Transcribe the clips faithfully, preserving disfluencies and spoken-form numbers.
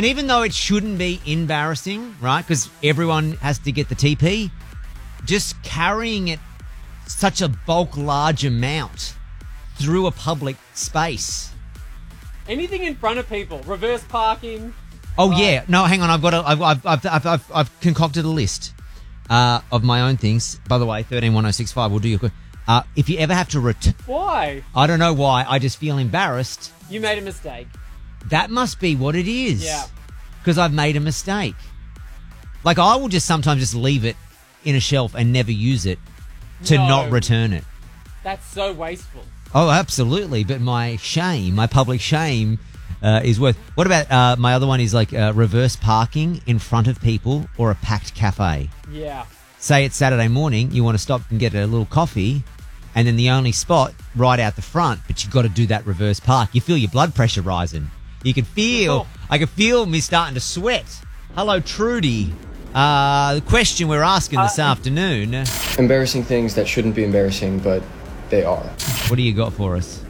and even though it shouldn't be embarrassing, right, because everyone has to get the T P, just carrying it such a bulk large amount through a public space. Anything in front of people. Reverse parking. Oh, like, yeah. No, hang on. I've got a, I've, I've, I've, I've, I've, I've concocted a list uh, of my own things. By the way, thirteen one oh six five, we'll do your quick. Uh, if you ever have to return... Why? I don't know why. I just feel embarrassed. You made a mistake. That must be what it is. Yeah. Because I've made a mistake. Like, I will just sometimes just leave it in a shelf and never use it to No. not return it. That's so wasteful. Oh, absolutely. But my shame, my public shame uh, is worth... What about uh, my other one is like uh, reverse parking in front of people or a packed cafe. Yeah. Say it's Saturday morning, you want to stop and get a little coffee, and then the only spot right out the front, but you've got to do that reverse park. You feel your blood pressure rising. You can feel, I can feel me starting to sweat. Hello, Trudy. Uh, the question we're asking this uh, afternoon. Embarrassing things that shouldn't be embarrassing, but they are. What do you got for us?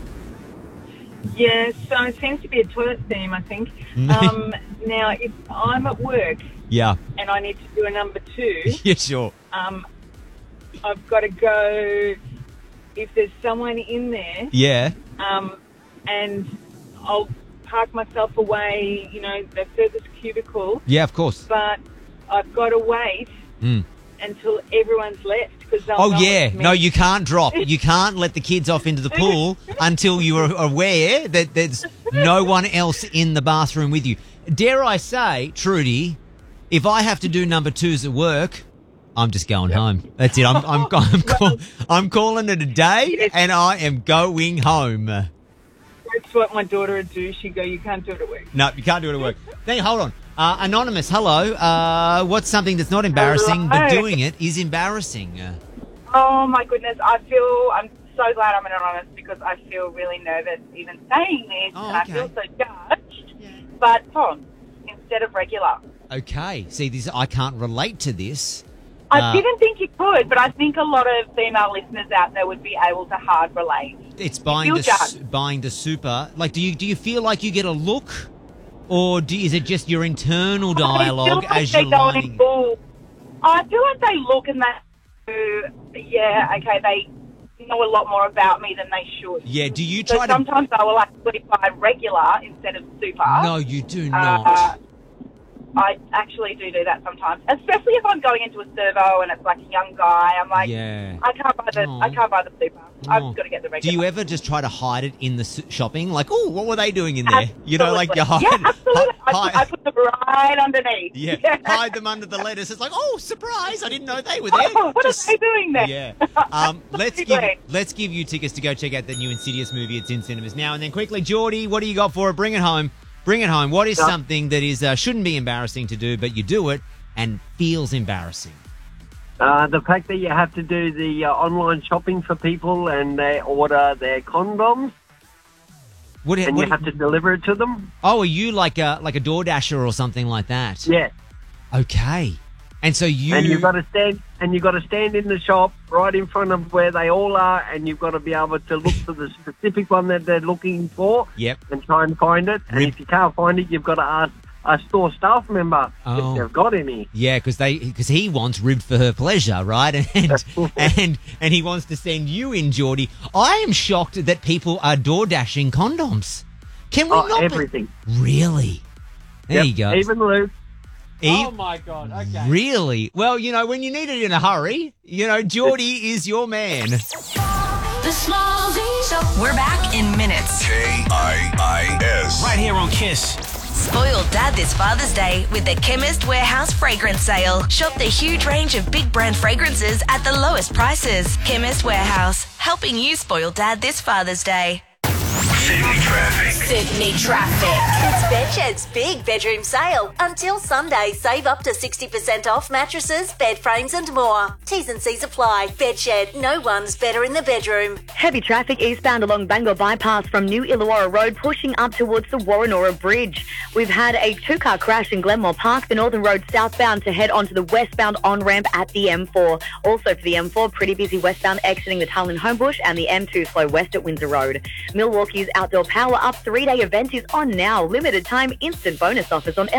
Yeah, so it seems to be a toilet theme, I think. Um, now, if I'm at work Yeah. and I need to do a number two, Yeah, sure. um, I've got to go, if there's someone in there, Yeah. um, and I'll park myself away, you know, the furthest cubicle, Yeah, of course. but I've got to wait Mm. until everyone's left. Cause they'll Oh, know yeah. it's me. No, you can't drop. You can't let the kids off into the pool until you are aware that there's no one else in the bathroom with you. Dare I say, Trudy, if I have to do number twos at work, I'm just going home. That's it. I'm I'm I'm, call, I'm calling it a day, and I am going home. That's what my daughter would do. She'd go, you can't do it at work. No, you can't do it at work. Then hold on. Uh, Anonymous, hello. Uh, what's something that's not embarrassing, but Hello. doing it is embarrassing? Uh, Oh my goodness, I feel, I'm so glad I'm an anonymous because I feel really nervous even saying this Oh, and I okay. feel so judged. But Tom, instead of regular. okay. See, this I can't relate to this. I Uh, didn't think you could, but I think a lot of female listeners out there would be able to hard relate. It's buying feel the s- judged. buying the super. Like, do you do you feel like you get a look, or do, is it just your internal dialogue I feel like as they're you're going lining? full- I feel like they look and they go, yeah, okay, they know a lot more about me than they should. Yeah. Do you So try to? sometimes I will actually buy regular instead of super. No, you do not. Uh, I actually do do that sometimes, especially if I'm going into a servo and it's like a young guy. I'm like, Yeah. I can't buy the, Aw. I can't buy the super. Aw. I've just got to get the Do regular. you ever just try to hide it in the s- shopping? Like, oh, what were they doing in there? You know, like you hide. Yeah, absolutely. hi- I, put, I put them right underneath. yeah, hide them under the lettuce. It's like, oh, surprise! I didn't know they were there. Oh, what Just- are they doing there? Yeah. Um, let's give Absolutely. let's give you tickets to go check out the new Insidious movie. It's in cinemas now. And then quickly, Geordie, what do you got for it? Bring it home. Bring it home. What is Yeah. something that is uh, shouldn't be embarrassing to do, but you do it and feels embarrassing? Uh, the fact that you have to do the uh, online shopping for people and they order their condoms What, and what- you have to deliver it to them. oh, are you like a like a DoorDasher or something like that? Yeah. Okay. And so you And you've got to stand and you've got to stand in the shop right in front of where they all are, and you've got to be able to look for the specific one that they're looking for. Yep. And try and find it. And Rib- if you can't find it, you've got to ask a store staff member Oh. if they've got any. Yeah, because they because he wants ribbed for her pleasure, right? And and and he wants to send you in, Geordie. I am shocked that people are door dashing condoms. Can we Oh, not? be- everything. Really? There Yep. you go. Even Luke. E- Oh my God. Okay. Really? Well, you know, when you need it in a hurry, you know, Geordie is your man. The Small Z Show. We're back in minutes. K I I S. Right here on Kiss. Spoiled Dad this Father's Day with the Chemist Warehouse fragrance sale. Shop the huge range of big brand fragrances at the lowest prices. Chemist Warehouse, helping you spoil Dad this Father's Day. Sydney traffic. Sydney traffic. It's Bedshed's big bedroom sale. Until Sunday, save up to sixty percent off mattresses, bed frames and more. T's and C's apply. Bedshed, no one's better in the bedroom. Heavy traffic eastbound along Bangor Bypass from New Illawarra Road pushing up towards the Warrenora Bridge. We've had a two-car crash in Glenmore Park, the Northern Road southbound to head onto the westbound on-ramp at the M four. Also for the M four, pretty busy westbound exiting the Tullin Homebush and the M two slow west at Windsor Road. Milwaukee's Outdoor Power Up three-day event is on now. Limited time instant bonus offers on